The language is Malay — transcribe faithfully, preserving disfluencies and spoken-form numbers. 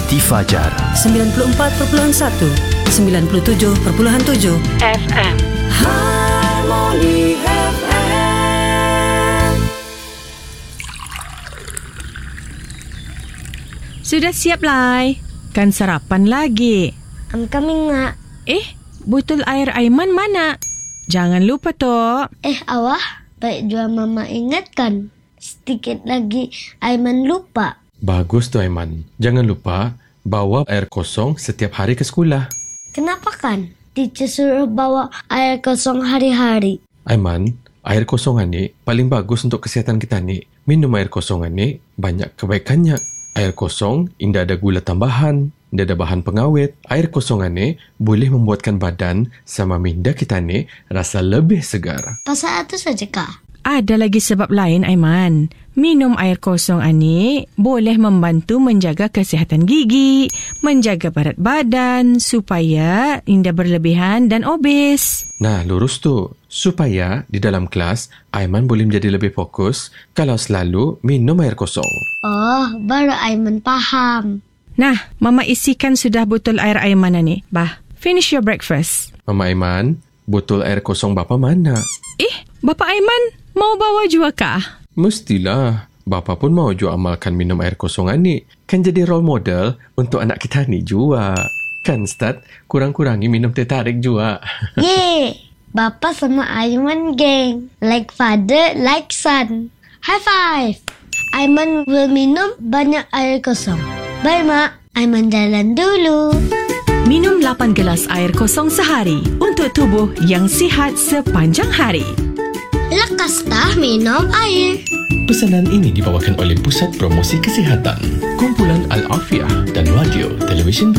Siti Fajar sembilan puluh empat perpuluhan satu, sembilan puluh tujuh perpuluhan tujuh F M Harmony F M. Sudah siap, Lai? Kan sarapan lagi. I'm coming, Mak. Eh, botol air Aiman mana? Jangan lupa toh. Eh, Awah, baik jua Mama ingatkan. Sedikit lagi Aiman lupa. Bagus tu Aiman. Jangan lupa bawa air kosong setiap hari ke sekolah. Kenapa kan? Teacher suruh bawa air kosong hari-hari. Aiman, air kosongan ni paling bagus untuk kesihatan kita ni. Minum air kosongan ni banyak kebaikannya. Air kosong indah ada gula tambahan, indah ada bahan pengawet. Air kosongan ni boleh membuatkan badan sama minda kita ni rasa lebih segar. Pasal itu saja kah? Ada lagi sebab lain, Aiman. Minum air kosong ani boleh membantu menjaga kesihatan gigi, menjaga berat badan supaya tidak berlebihan dan obes. Nah, lurus tu. Supaya di dalam kelas, Aiman boleh menjadi lebih fokus kalau selalu minum air kosong. Oh, baru Aiman faham. Nah, Mama isikan sudah botol air Aiman ni. Bah, finish your breakfast. Mama Aiman, botol air kosong Bapa mana? Eh, Bapa Aiman mau bawa juga kah? Mestilah. Bapa pun mau juga amalkan minum air kosongan ni. Kan jadi role model untuk anak kita ni juga. Kan, Ustaz? Kurang-kurangi minum teh tarik juga. Yeay! Bapa sama Aiman geng. Like father, like son. High five! Aiman will minum banyak air kosong. Bye, Mak. Aiman jalan dulu. Minum lapan gelas air kosong sehari untuk tubuh yang sihat sepanjang hari. Lekastah minum air. Pesanan ini dibawakan oleh Pusat Promosi Kesihatan, Kumpulan Al-Afiah dan Radio Televisyen